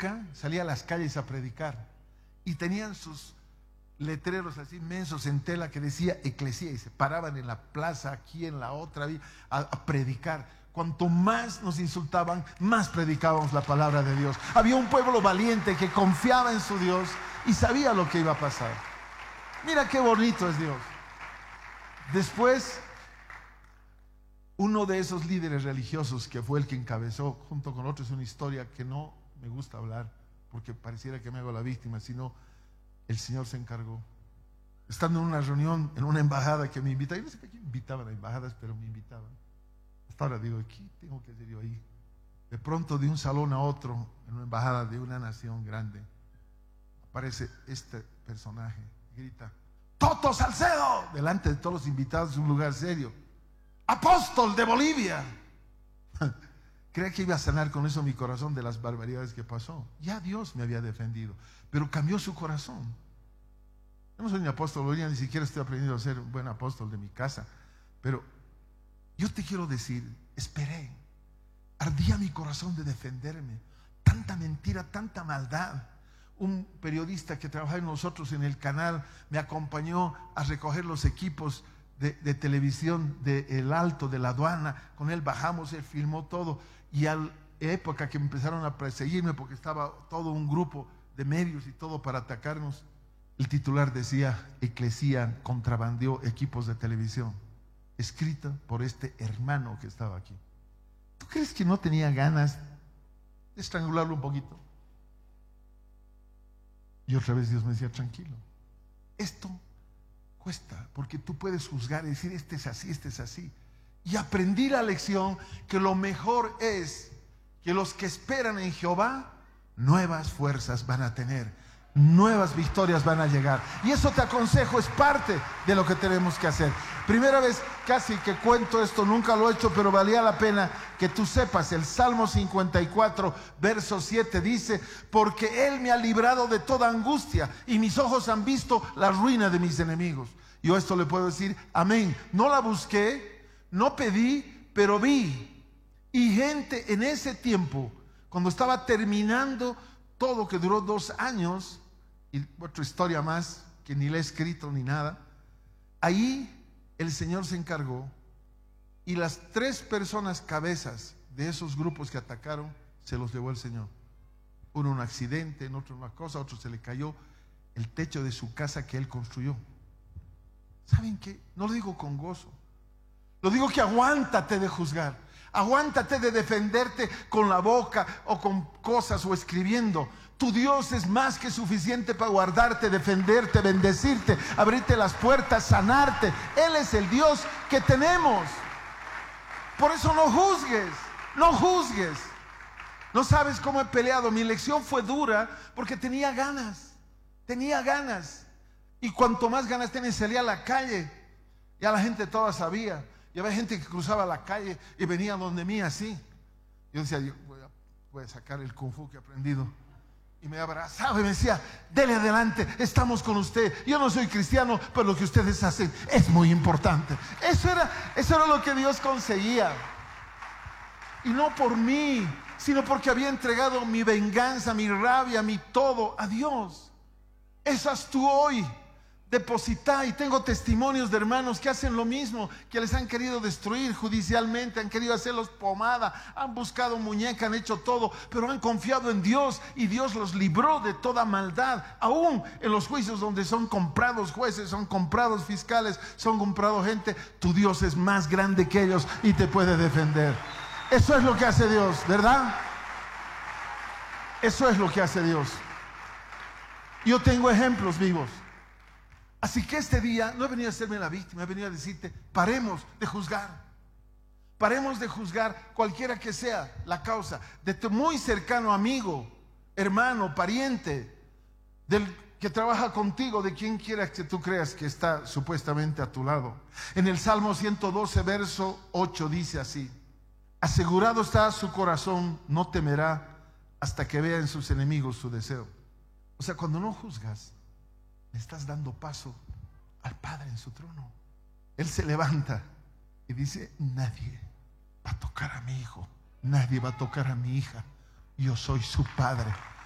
nunca salía a las calles a predicar. Y tenían sus letreros así inmensos en tela que decía Eclesía, y se paraban en la plaza, aquí en la otra, a predicar. Cuanto más nos insultaban, más predicábamos la palabra de Dios. Había un pueblo valiente que confiaba en su Dios y sabía lo que iba a pasar. Mira qué bonito es Dios. Después, uno de esos líderes religiosos que fue el que encabezó, junto con otros, una historia que no me gusta hablar, porque pareciera que me hago la víctima, sino el Señor se encargó. Estando en una reunión, en una embajada que me invitaban, yo no sé por qué invitaban a embajadas, pero me invitaban. Hasta ahora digo, ¿qué tengo que hacer yo ahí? De pronto, de un salón a otro, en una embajada de una nación grande, aparece este personaje, grita: ¡Toto Salcedo! Delante de todos los invitados, en un lugar serio. ¡Apóstol de Bolivia! Creía que iba a sanar con eso mi corazón de las barbaridades que pasó. Ya Dios me había defendido, pero cambió su corazón. Yo no soy un apóstol, hoy ni siquiera estoy aprendiendo a ser un buen apóstol de mi casa, pero yo te quiero decir, esperé, ardía mi corazón de defenderme. Tanta mentira, tanta maldad. Un periodista que trabajaba en nosotros en el canal me acompañó a recoger los equipos de televisión del Alto, de la aduana. Con él bajamos, él filmó todo. Y a la época que empezaron a perseguirme, porque estaba todo un grupo de medios y todo para atacarnos, el titular decía: Eclesía contrabandeó equipos de televisión, escrita por este hermano que estaba aquí. ¿Tú crees que no tenía ganas de estrangularlo un poquito? Y otra vez Dios me decía: tranquilo, esto cuesta, porque tú puedes juzgar y decir: este es así, este es así. Y aprendí la lección que lo mejor es que los que esperan en Jehová nuevas fuerzas van a tener, nuevas victorias van a llegar. Y eso te aconsejo, es parte de lo que tenemos que hacer. Primera vez casi que cuento esto, nunca lo he hecho, pero valía la pena que tú sepas. El Salmo 54, verso 7 dice: porque Él me ha librado de toda angustia y mis ojos han visto la ruina de mis enemigos. Yo esto le puedo decir: amén. No la busqué, no pedí, pero vi. Y gente en ese tiempo, cuando estaba terminando todo, que duró 2 años, y otra historia más que ni le he escrito ni nada, ahí el Señor se encargó, y las 3 personas cabezas de esos grupos que atacaron se los llevó el Señor. Uno un accidente, en otro una cosa, a otro se le cayó el techo de su casa que él construyó. ¿Saben qué? No lo digo con gozo, lo digo que aguántate de juzgar, aguántate de defenderte con la boca o con cosas o escribiendo. Tu Dios es más que suficiente para guardarte, defenderte, bendecirte, abrirte las puertas, sanarte. Él es el Dios que tenemos. Por eso no juzgues, no juzgues. No sabes cómo he peleado. Mi lección fue dura porque tenía ganas. Y cuanto más ganas tenía, salía a la calle. Ya la gente toda sabía. Y había gente que cruzaba la calle y venía donde mí así. Yo decía: yo voy a sacar el kung fu que he aprendido. Y me abrazaba y me decía: dele adelante, estamos con usted. Yo no soy cristiano, pero lo que ustedes hacen es muy importante. Eso era lo que Dios conseguía. Y no por mí, sino porque había entregado mi venganza, mi rabia, mi todo a Dios. Esas tú hoy depositar. Y tengo testimonios de hermanos que hacen lo mismo, que les han querido destruir judicialmente, han querido hacerlos pomada, han buscado muñeca, han hecho todo, pero han confiado en Dios y Dios los libró de toda maldad. Aún en los juicios donde son comprados jueces, son comprados fiscales, son comprados gente, tu Dios es más grande que ellos y te puede defender. Eso es lo que hace Dios, ¿verdad? Eso es lo que hace Dios. Yo tengo ejemplos vivos. Así que este día no he venido a hacerme la víctima, he venido a decirte: paremos de juzgar. Paremos de juzgar cualquiera que sea la causa, de tu muy cercano amigo, hermano, pariente, del que trabaja contigo, de quien quiera que tú creas que está supuestamente a tu lado. En el Salmo 112, verso 8 dice así: asegurado está su corazón, no temerá hasta que vea en sus enemigos su deseo. O sea, cuando no juzgas, le estás dando paso al Padre en su trono. Él se levanta y dice: nadie va a tocar a mi hijo, nadie va a tocar a mi hija. Yo soy su Padre.